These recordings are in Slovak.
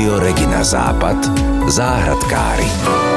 Rádio Regina Západ, záhradkári.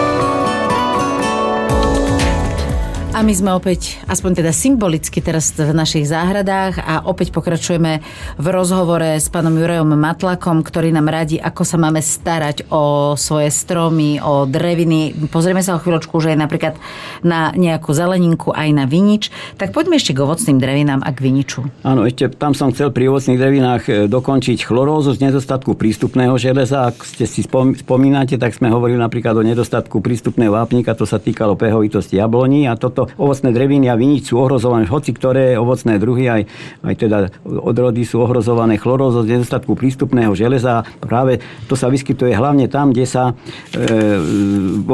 A my sme opäť, aspoň teda symbolicky teraz v našich záhradách a opäť pokračujeme v rozhovore s pánom Jurajom Matlakom, ktorý nám radí, ako sa máme starať o svoje stromy, o dreviny. Pozrieme sa o chvíľočku už aj napríklad na nejakú zeleninku, aj na vinič. Tak poďme ešte k ovocným drevinám a k viniču. Áno, ešte tam som chcel pri ovocných drevinách dokončiť chlorózu z nedostatku prístupného železa. Ak ste si spomínate, tak sme hovorili napríklad o nedostatku prístupného vápnika, to sa týkalo pehovitosti jabloní a toto ovocné dreviny a vinič sú ohrozované, hoci ktoré ovocné druhy, aj teda odrody sú ohrozované chlorózou z nedostatku prístupného železa. Práve to sa vyskytuje hlavne tam, kde sa vo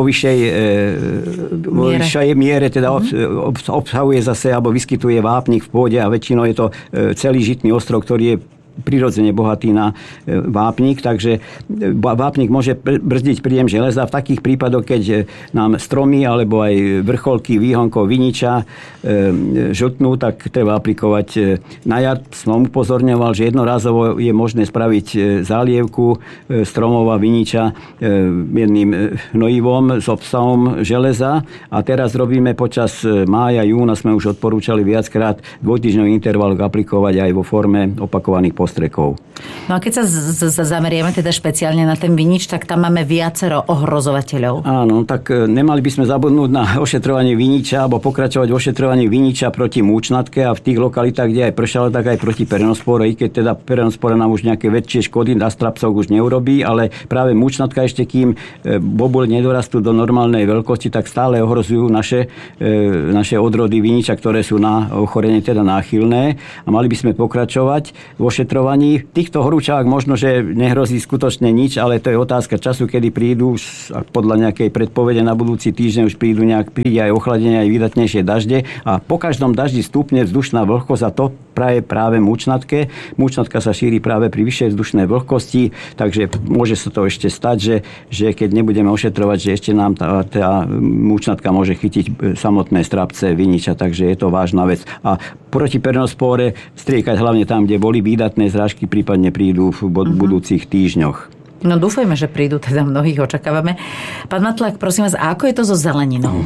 vyššej miere teda obsahuje zase alebo vyskytuje vápnik v pôde a väčšinou je to celý žitný ostrov, ktorý je prirodzene bohatý na vápnik, takže vápnik môže brzdiť príjem železa v takých prípadoch, keď nám stromy alebo aj vrcholky výhonkov viniča žltnú, tak treba aplikovať na jar. Som upozorňoval, že jednorázovo je možné spraviť zálievku stromov a viniča jedným hnojivom s obsahom železa a teraz robíme počas mája, júna sme už odporúčali viackrát dvojtýždňový interval aplikovať aj vo forme opakovaných postrekov. No a keď sa zamerieme teda špeciálne na ten vinič, tak tam máme viacero ohrozovateľov. Áno, tak nemali by sme zabudnúť na ošetrovanie viniča alebo pokračovať v ošetrovaní viniča proti múčnatke a v tých lokalitách, kde aj pršalo, tak aj proti perenospore, i keď teda perenospora nám už nejaké väčšie škody na strapcoch už neurobí, ale práve múčnatka ešte kým bobule nedorastú do normálnej veľkosti, tak stále ohrozujú naše odrody viniča, ktoré sú na ochorenie teda náchylné a mali by sme pokračovať v ošetrovaní. V týchto horúčavách možno, že nehrozí skutočne nič, ale to je otázka času, kedy prídu, podľa nejakej predpovede na budúci týždeň už príde aj ochladenie, aj výdatnejšie dažde a po každom daždi stupne vzdušná vlhkosť a to práve múčnatke. Múčnatka sa šíri práve pri vyššej vzdušnej vlhkosti, takže môže sa to ešte stať, že keď nebudeme ošetrovať, že ešte nám tá múčnatka môže chytiť samotné strapce viniča, takže je to vážna vec. A proti perenospóre striekať hlavne tam, kde boli výdatné zrážky, prípadne prídu v budúcich týždňoch. No dúfajme, že prídu, teda mnohých očakávame. Pán Matlák, prosím vás, a ako je to so zeleninou?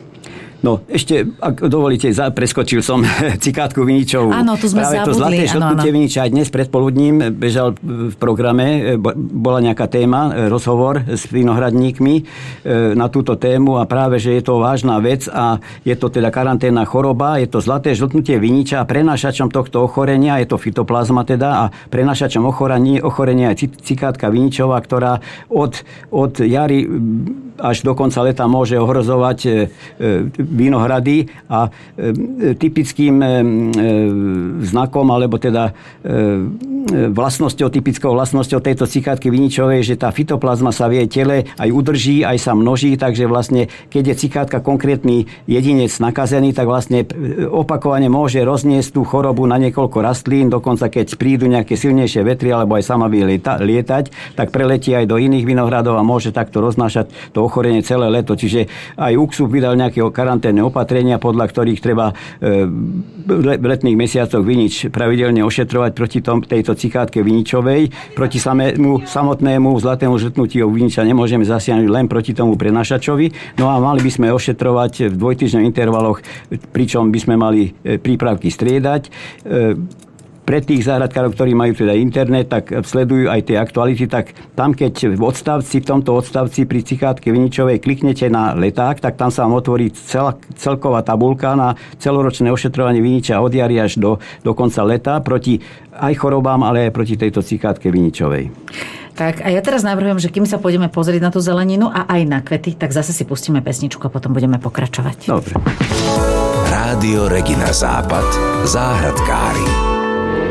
No, ešte, ak dovolíte, preskočil som cikátku viničovú. Áno, tu sme práve zabudli. To zlaté žltnutie viniča aj dnes predpoludním bežal v programe. Bola nejaká téma, rozhovor s vinohradníkmi na túto tému a práve, že je to vážna vec a je to teda karanténna choroba, je to zlaté žltnutie viniča a prenášačom tohto ochorenia, je to fytoplazma teda a prenášačom ochorenia je cikátka viničová, ktorá od jary až do konca leta môže ohrozovať vinohrady a typickým znakom, alebo teda typickou vlastnosťou tejto cikátky viničovej, že tá fytoplazma sa v jej tele aj udrží, aj sa množí, takže vlastne, keď je cikátka konkrétny jedinec nakazený, tak vlastne opakovane môže rozniesť tú chorobu na niekoľko rastlín, dokonca keď prídu nejaké silnejšie vetry, alebo aj sama vie lietať, tak preletí aj do iných vinohradov a môže takto roznášať to ochorenie celé leto. Čiže aj UKSUB vydal nejaké karanténne opatrenia, podľa ktorých treba v letných mesiacoch vinič pravidelne ošetrovať proti tejto cikátke viničovej. Proti samotnému zlatému žltnutiu viniča nemôžeme zasiahnuť len proti tomu prenašačovi. No a mali by sme ošetrovať v dvojtýždňových intervaloch, pričom by sme mali prípravky striedať. Pre tých záhradkárov, ktorí majú teda internet, tak sledujú aj tie aktuality, tak tam, keď v tomto odstavci pri cikátke viničovej kliknete na leták, tak tam sa vám otvorí celková tabuľka na celoročné ošetrovanie viniča od jary až do konca leta proti aj chorobám, ale aj proti tejto cikátke viničovej. Tak a ja teraz navrhujem, že kým sa pôjdeme pozrieť na tú zeleninu a aj na kvety, tak zase si pustíme pesničku a potom budeme pokračovať. Dobre. Rádio Regina Západ, záhradkári.